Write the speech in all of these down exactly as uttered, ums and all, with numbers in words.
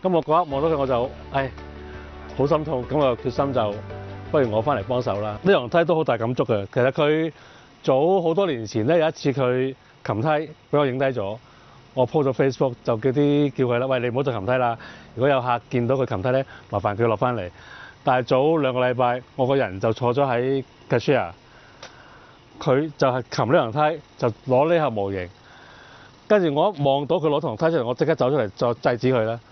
咁我嗰刻望到佢我就，唉，好心痛，咁我決心就不如我翻嚟幫手啦。呢樣梯都好大感觸嘅，其實佢早好多年前咧有一次佢擒梯俾我影低咗，我 po 咗 Facebook 就叫啲叫佢啦，喂，你唔好再擒梯啦，如果有客見到佢擒梯咧，麻煩佢落翻嚟。但係早兩個禮拜，我個人就坐咗喺 cashier， 佢就係擒呢樣梯，就攞呢盒模型，跟住我一望到佢攞同梯出嚟，我即刻走出嚟再制止佢啦。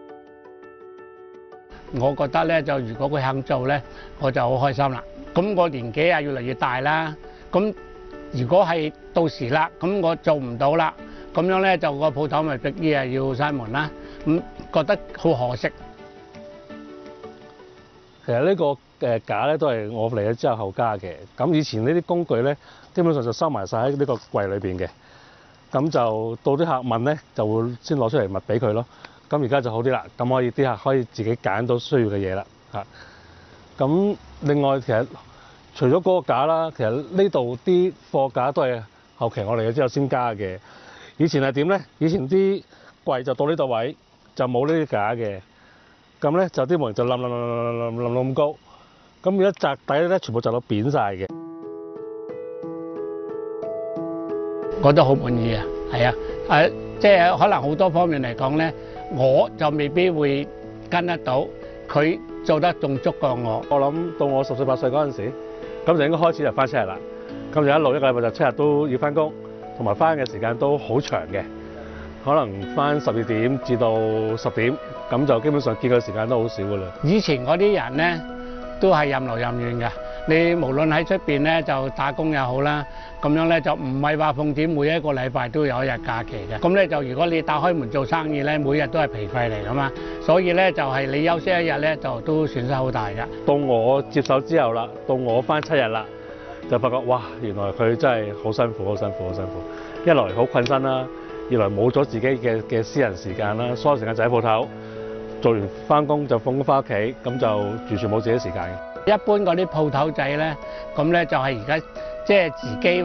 我覺得咧，就如果佢肯做咧，我就好開心啦。咁我年紀啊越嚟越大啦，咁如果係到時啦，咁我做唔到啦，咁樣咧就個鋪頭咪逼於啊要閂門啦。咁覺得好可惜。 其實呢個誒架咧都係我嚟咗之後後加嘅。咁以前呢啲工具咧，基本上就收埋晒喺呢個櫃裏邊嘅。咁就到啲客問咧，就會先攞出嚟密俾佢咯。咁而家就好啲啦，咁可以啲客可以自己揀到需要嘅嘢啦嚇。咁另外其實除咗嗰個架啦，其實呢度啲貨架都係後期我嚟咗之後先加嘅。以前係點咧？以前啲櫃就到呢度位，就冇呢啲架嘅。咁咧就啲模型就冧冧冧冧冧冧冧咁高，咁而家擲底咧全部擲到扁晒嘅。 我都好滿意啊，係啊，誒，即係可能好多方面嚟講咧，我就未必會跟得到，佢做得仲足過我。 我諗到我十歲八歲嗰陣時，咁就應該開始就翻七日啦。咁就一路一個禮拜就七日都要翻工，同埋翻嘅時間都好長嘅，可能翻十二點至到十點，咁就基本上見嘅時間都好少噶啦。 以前嗰啲人咧都係任勞任怨嘅，你無論喺出邊咧就打工又好啦，咁樣咧就唔係話奉旨每一個禮拜都有一日假期嘅。咁咧就如果你打開門做生意咧，每日都係皮費嚟噶嘛，所以咧就係你休息一日咧就都損失好大㗎。 到我接手之後啦，到我翻七日啦，就發覺哇，原來佢真係好辛苦，好辛苦，好辛苦。一來好困身啦，二來冇咗自己嘅嘅私人時間啦，所有時間就喺鋪頭。做完翻工就放工翻屋企，咁就完全冇自己時間嘅。 一般嗰啲鋪頭仔咧，咁咧就係而家即係自己